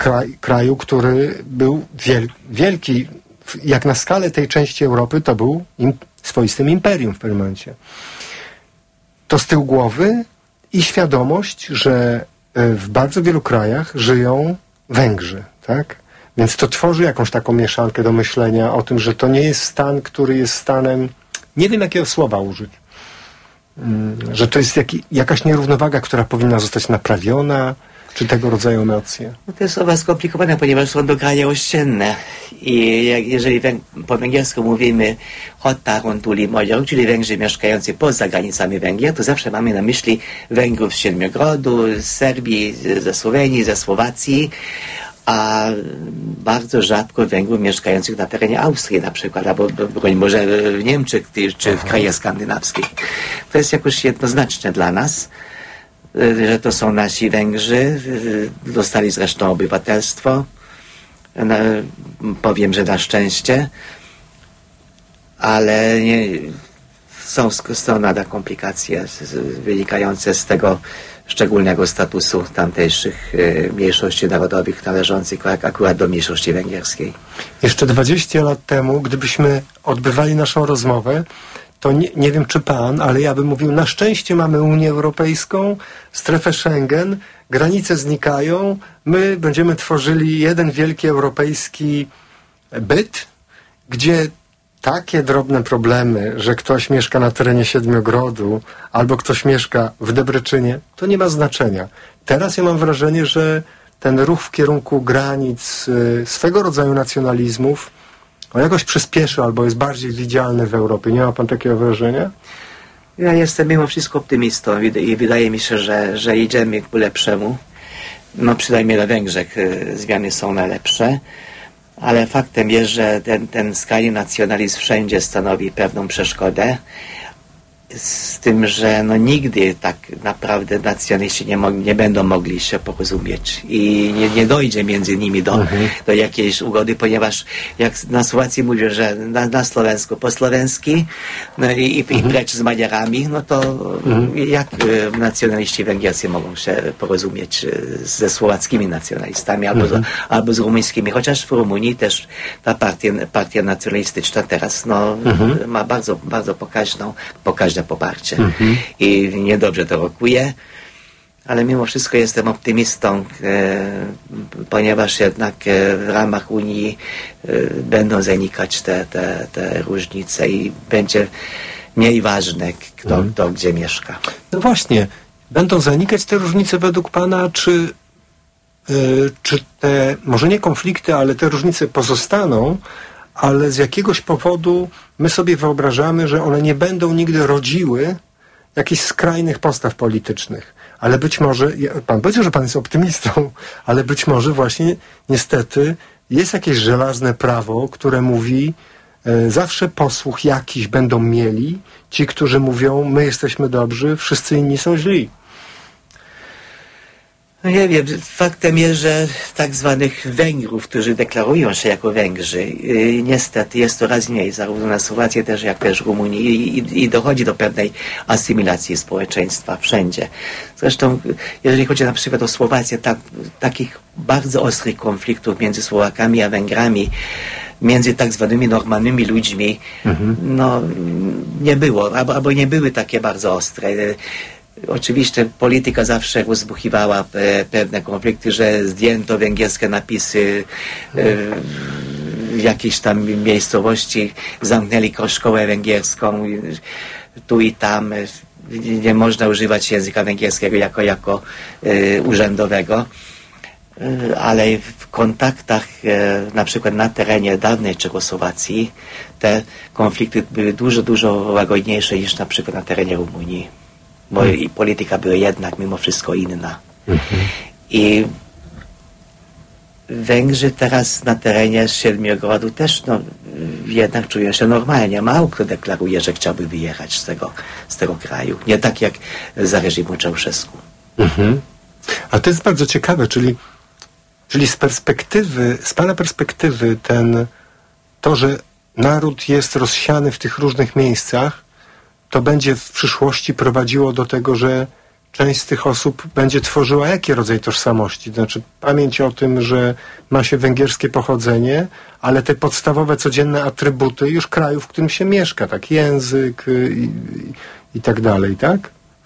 kraju, który był wielki, jak na skalę tej części Europy, to był swoistym imperium w pewnym momencie. To z tyłu głowy i świadomość, że w bardzo wielu krajach żyją Węgrzy, tak? Więc to tworzy jakąś taką mieszankę do myślenia o tym, że to nie jest stan, który jest stanem, nie wiem jakiego słowa użyć, że to jest jakaś nierównowaga, która powinna zostać naprawiona, czy tego rodzaju emocje. No to jest słowa skomplikowane, ponieważ są to kraje ościenne i jeżeli po węgiersku mówimy Hattáron túli magyarok, czyli Węgrzy mieszkający poza granicami Węgier, to zawsze mamy na myśli Węgrów z Siedmiogrodu, z Serbii, ze Słowenii, ze Słowacji, a bardzo rzadko Węgrów mieszkających na terenie Austrii na przykład, albo broń może w Niemczech czy w krajach skandynawskich. To jest jakoś jednoznaczne dla nas, że to są nasi Węgrzy, dostali zresztą obywatelstwo, powiem, że na szczęście, ale są nadal komplikacje wynikające z tego szczególnego statusu tamtejszych mniejszości narodowych należących akurat do mniejszości węgierskiej. Jeszcze 20 lat temu, gdybyśmy odbywali naszą rozmowę, to nie wiem czy pan, ale ja bym mówił, na szczęście mamy Unię Europejską, strefę Schengen, granice znikają, my będziemy tworzyli jeden wielki europejski byt, gdzie takie drobne problemy, że ktoś mieszka na terenie Siedmiogrodu albo ktoś mieszka w Debreczynie, to nie ma znaczenia. Teraz ja mam wrażenie, że ten ruch w kierunku granic, swego rodzaju nacjonalizmów jakoś przyspieszy albo jest bardziej widzialny w Europie. Nie ma pan takiego wrażenia? Ja jestem mimo wszystko optymistą i wydaje mi się, że idziemy ku lepszemu. No przynajmniej na Węgrzech zmiany są na lepsze. Ale faktem jest, że ten skrajny nacjonalizm wszędzie stanowi pewną przeszkodę. Z tym, że no nigdy tak naprawdę nacjonaliści nie będą mogli się porozumieć i nie dojdzie między nimi do jakiejś ugody, ponieważ jak na Słowacji mówię, że na słowensku po słowenski no i precz z Maďarami, no to jak nacjonaliści węgierscy mogą się porozumieć ze słowackimi nacjonalistami albo z rumuńskimi, chociaż w Rumunii też ta partia nacjonalistyczna teraz ma bardzo, bardzo pokaźne poparcie. I niedobrze to rokuje, ale mimo wszystko jestem optymistą, ponieważ jednak w ramach Unii będą zanikać te różnice i będzie mniej ważne, kto gdzie mieszka. No właśnie, będą zanikać te różnice według pana, czy te, może nie konflikty, ale te różnice pozostaną, ale z jakiegoś powodu my sobie wyobrażamy, że one nie będą nigdy rodziły jakichś skrajnych postaw politycznych. Ale być może, pan powiedział, że pan jest optymistą, ale być może właśnie niestety jest jakieś żelazne prawo, które mówi, zawsze posłuch jakiś będą mieli ci, którzy mówią, my jesteśmy dobrzy, wszyscy inni są źli. No nie wiem, faktem jest, że tak zwanych Węgrów, którzy deklarują się jako Węgrzy, niestety jest coraz mniej, zarówno na Słowacji też, jak też w Rumunii i dochodzi do pewnej asymilacji społeczeństwa wszędzie. Zresztą, jeżeli chodzi na przykład o Słowację, takich bardzo ostrych konfliktów między Słowakami a Węgrami, między tak zwanymi normalnymi ludźmi, no nie było, albo nie były takie bardzo ostre. Oczywiście polityka zawsze rozbuchiwała pewne konflikty, że zdjęto węgierskie napisy w jakiejś tam miejscowości, zamknęli szkołę węgierską tu i tam. Nie można używać języka węgierskiego jako urzędowego. Ale w kontaktach, na przykład na terenie dawnej Czechosłowacji, te konflikty były dużo, dużo łagodniejsze niż na przykład na terenie Rumunii. Bo i polityka była jednak mimo wszystko inna. I Węgrzy teraz na terenie Siedmiogrodu też jednak czują się normalnie. Mało kto deklaruje, że chciałby wyjechać z tego kraju. Nie tak jak za reżimu Ceausescu. A to jest bardzo ciekawe, czyli z pana perspektywy to, że naród jest rozsiany w tych różnych miejscach, to będzie w przyszłości prowadziło do tego, że część z tych osób będzie tworzyła jaki rodzaj tożsamości? Znaczy pamięć o tym, że ma się węgierskie pochodzenie, ale te podstawowe, codzienne atrybuty już kraju, w którym się mieszka, tak, język i tak dalej, tak?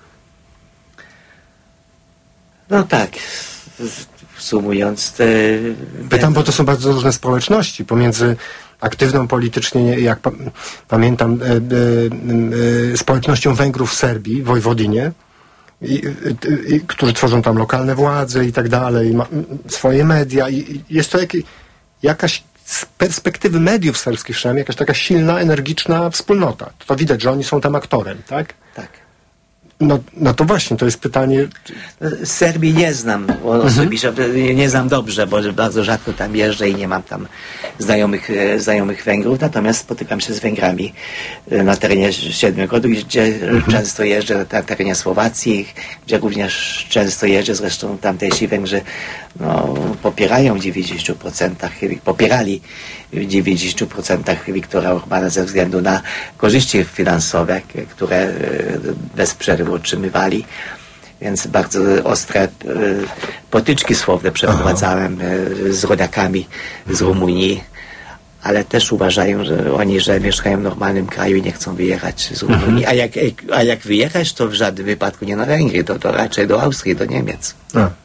No tak, sumując... Pytam, bo to są bardzo różne społeczności, pomiędzy aktywną politycznie, jak pamiętam, społecznością Węgrów w Serbii, w Wojwodinie, którzy tworzą tam lokalne władze i tak dalej, swoje media i jest to jakaś z perspektywy mediów serbskich przynajmniej jakaś taka silna, energiczna wspólnota. To widać, że oni są tam aktorem, tak? Tak. No to właśnie, to jest pytanie... Serbii nie znam osobiście, nie znam dobrze, bo bardzo rzadko tam jeżdżę i nie mam tam znajomych Węgrów, natomiast spotykam się z Węgrami na terenie Siedmiogrodu, gdzie często jeżdżę, na terenie Słowacji, gdzie również często jeżdżę, zresztą tamtejsi Węgrzy popierają w 90%, popierali w 90% Viktora Orbana ze względu na korzyści finansowe, które bez przerwy otrzymywali. Więc bardzo ostre potyczki słowne przeprowadzałem z rodakami z Rumunii, ale też uważają, że mieszkają w normalnym kraju i nie chcą wyjechać z Rumunii. A jak wyjechać, to w żadnym wypadku nie na Węgry, to raczej do Austrii, do Niemiec.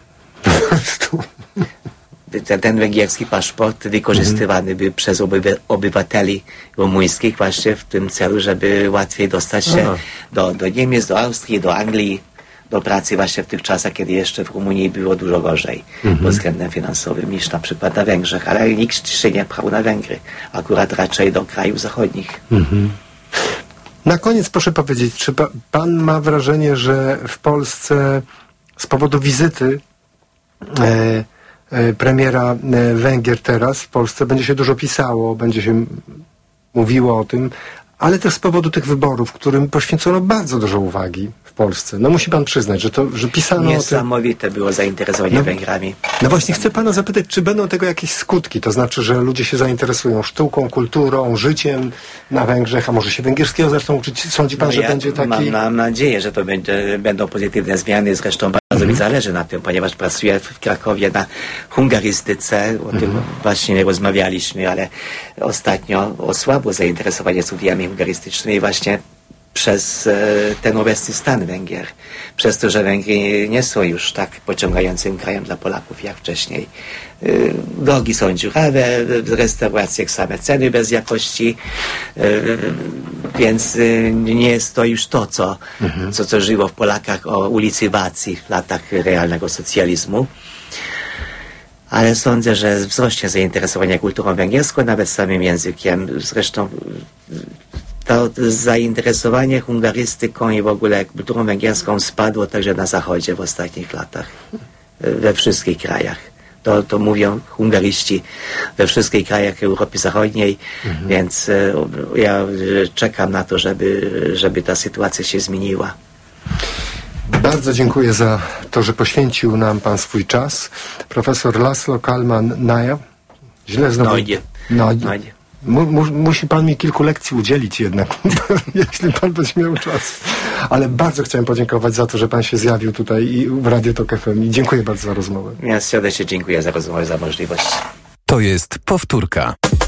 Ten węgierski paszport wykorzystywany był przez obywateli rumuńskich właśnie w tym celu, żeby łatwiej dostać się do Niemiec, do Austrii, do Anglii, do pracy właśnie w tych czasach, kiedy jeszcze w Rumunii było dużo gorzej pod względem finansowym niż na przykład na Węgrzech, ale nikt się nie pchał na Węgry, akurat raczej do krajów zachodnich. Na koniec proszę powiedzieć, czy pan ma wrażenie, że w Polsce z powodu wizyty premiera Węgier teraz w Polsce będzie się dużo pisało, będzie się mówiło o tym, ale też z powodu tych wyborów, którym poświęcono bardzo dużo uwagi w Polsce. No musi pan przyznać, że pisano o tym... Niesamowite było zainteresowanie Węgrami. No właśnie, chcę pana zapytać, czy będą tego jakieś skutki? To znaczy, że ludzie się zainteresują sztuką, kulturą, życiem na Węgrzech, a może się węgierskiego zaczną uczyć? Sądzi pan, że będzie taki... Mam nadzieję, że to będą pozytywne zmiany. Zresztą bardzo mi zależy na tym, ponieważ pracuję w Krakowie na hungarystyce. O tym właśnie rozmawialiśmy, ale ostatnio osłabło zainteresowanie studiami hungarystycznymi właśnie przez ten obecny stan Węgier. Przez to, że Węgry nie są już tak pociągającym krajem dla Polaków jak wcześniej. Drogi są dziurawe, w restauracjach same ceny bez jakości, więc nie jest to już to, co żyło w Polakach o ulicy Wacji w latach realnego socjalizmu. Ale sądzę, że wzrośnie zainteresowanie kulturą węgierską, nawet samym językiem. Zresztą to zainteresowanie hungarystyką i w ogóle kulturą węgierską spadło także na Zachodzie w ostatnich latach. We wszystkich krajach. To mówią hungaryści we wszystkich krajach Europy Zachodniej, więc ja czekam na to, żeby ta sytuacja się zmieniła. Bardzo dziękuję za to, że poświęcił nam pan swój czas. Profesor Laszlo Kalman-Naja. Źle znowu... Noidie. Musi pan mi kilku lekcji udzielić jednak, jeśli pan będzie miał czas. Ale bardzo chciałem podziękować za to, że pan się zjawił tutaj w Radio Tok FM i dziękuję bardzo za rozmowę. Ja serdecznie dziękuję za rozmowę, za możliwość. To jest powtórka.